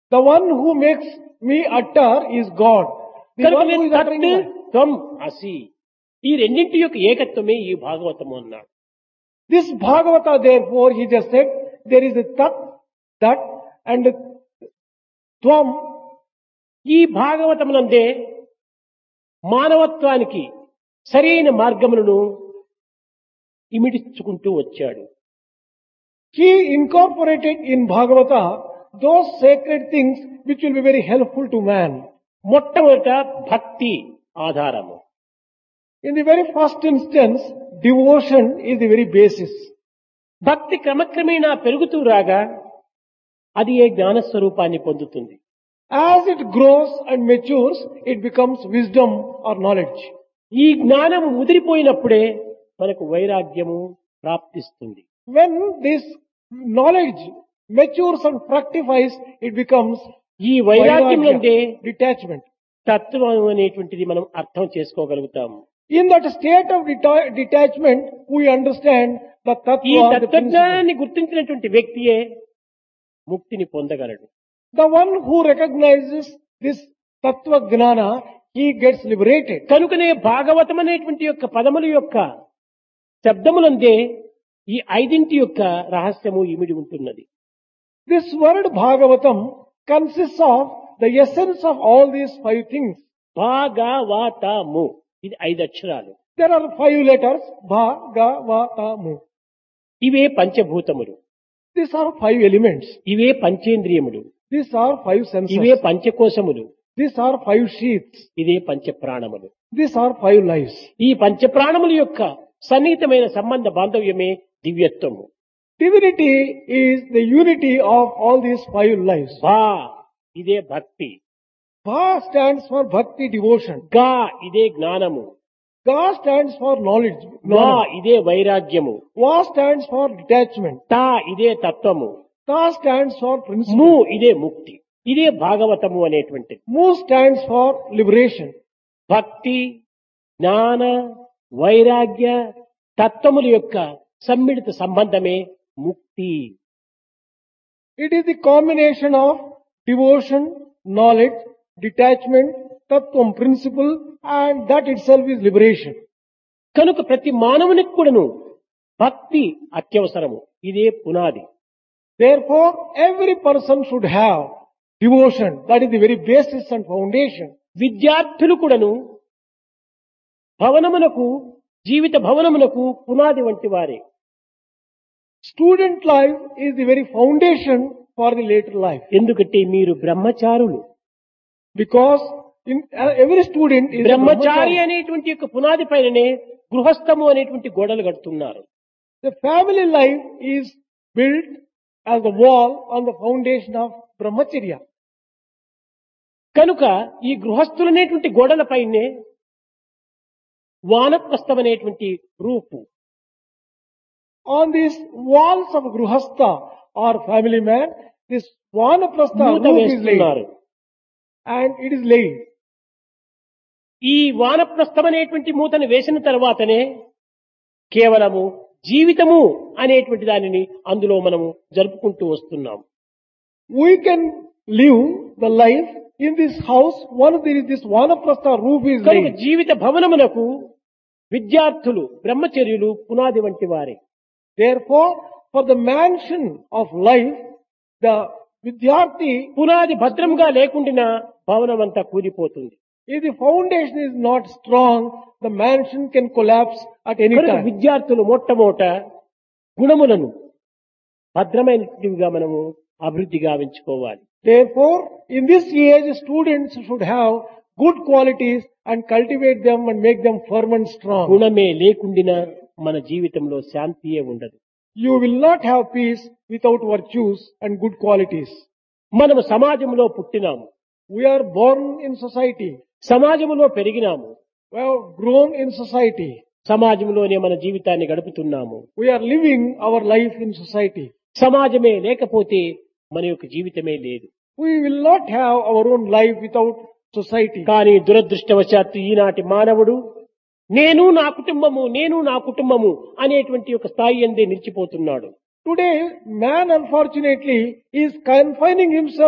The one who makes me utter is God. The కనుక one who నేను is తత్ uttering me. త్వం అసి ఈ రెండింటి యొక్క ఏకత్వమే ఈ భాగవతము అన్నాడు. This Bhagavata, therefore, he just said, there is a Tat, that, and Tvam. ఈ భాగవతమునందే మానవత్వానికి సరైన మార్గములను ఇమిడించుకుంటూ వచ్చాడు. He incorporated in Bhagavata those sacred things which will be very helpful to man. మొట్టమొదట భక్తి ఆధారము. In the very first instance, devotion is the very basis. భక్తి క్రమక్రమేణా పెరుగుతూ రాగా అది ఏ జ్ఞానస్వరూపాన్ని పొందుతుంది. As it grows and matures, it becomes wisdom or knowledge. ఈ జ్ఞానం ముదిరిపోయినప్పుడే మనకు వైరాగ్యము ప్రాప్తిస్తుంది. When this knowledge matures and fructifies, it becomes ఈ వైరాగ్యం అంటే vairagya, detachment. తత్వం అనేటువంటిది మనం అర్థం చేసుకోగలుగుతాము. In that state of detachment, we understand the ఈ tattva, the principle. తత్వజ్ఞానాన్ని గుర్తించినటువంటి వ్యక్తియే ముక్తిని పొందగలడు. The one who recognizes this tattva gnana, he gets liberated. కనుకనే భాగవతం అనేటువంటి యొక్క పదముల యొక్క శబ్దములందే ఈ ఐదింటి యొక్క రహస్యము ఇమిడి ఉంటున్నది. This word Bhagavatam consists of the essence of all these five things. భాగవతము ఇది 5 అక్షరాలు. There are 5 letters, Bhagavatamu. ఇవే పంచభూతములు, These are 5 elements. ఇవే పంచేంద్రియములు, These are 5 ఇవే senses. పంచకోశములు, These are 5 sheaths. ఇదే పంచప్రాణములు. These are 5 lives. ఈ పంచప్రాణముల యొక్క సన్నిహితమైన సంబంధ బాంధవ్యమే దివ్యత్వము. Divinity is the unity of all these 5 lives. భా ఇదే భక్తి, Bha stands for bhakti, devotion. గా ఇదే జ్ఞానము, Ga stands for knowledge. వా knowledge. ఇదే వైరాగ్యము, Va stands for detachment. తా ఇదే తత్వము, Ta stands for ము principle. ఇదే ముక్తి. ఇదే భాగవతము అనేటువంటిది. Mu stands for liberation. భక్తి, జ్ఞాన, వైరాగ్య తత్వముల యొక్క సమ్మిళిత సంబంధమే ముక్తి. It is the combination of devotion, knowledge, detachment, tattvam, principle, and that itself is liberation. కనుక ప్రతి మానవునికి కూడాను భక్తి అత్యవసరము. ఇదే పునాది. Therefore, every person should have devotion. That is the very basis and foundation. విద్యార్థులు కూడాను భవనమునకు, జీవిత భవనమునకు పునాది వంటి వారే. Student life is the very foundation for the later life. ఎందుకంటే మీరు బ్రహ్మచారులు. Because every student is a Brahmachari brahmachari. అనేటువంటి యొక్క పునాది పైననే గృహస్థము అనేటువంటి గోడలు కడుతున్నారు. The family life is built as a wall on the foundation of brahmacharya. కనుక ఈ గృహస్థులు అనేటువంటి గోడల పైనే వానప్రస్థం అనేటువంటి రూపు, On these walls of Gruhastha or family man, this Vanaprastha మూత roof is laid. వేస్తున్నారు. And it is laid. ఈ వానప్రస్థం అనేటువంటి మూతను వేసిన తర్వాతనే కేవలము జీవితము అనేటువంటి దానిని అందులో మనము జరుపుకుంటూ వస్తున్నాం. We can live the life in this house once there is this Vanaprastha roof is కనుక laid. జీవిత భవనమునకు విద్యార్థులు, బ్రహ్మచర్యులు పునాది వంటి వారే. Therefore, for the mansion of life, the Vidyarthi, పునాది భద్రంగా లేకుండా భవనం అంతా కూలిపోతుంది. if the foundation is not strong, the mansion can collapse at any కనుక time. విద్యార్థులు మొట్టమొదట గుణములను భద్రమైనవిగా మనము అభివృద్ధి గావించుకోవాలి. Therefore, in this age, students should have good qualities and cultivate them and make them firm and strong. గుణమే లేకుండినా మన జీవితంలో శాంతియే ఉండదు. You will not have peace without virtues and good qualities. మనము సమాజంలో పుట్టినాము, We are born in society. సమాజంలో పెరిగినాము, We have grown in society. సమాజంలోనే మన జీవితాన్ని గడుపుతున్నాము. We are living our life in society. సమాజమే లేకపోతే మన యొక్క జీవితమే లేదు. We will not have our own life without society. కానీ దురదృష్టవశాత్తు ఈనాటి మానవుడు నేను నా కుటుంబము అనేటువంటి ఒక స్థాయి అందే నిలిచిపోతున్నాడు. Today, man unfortunately is confining himself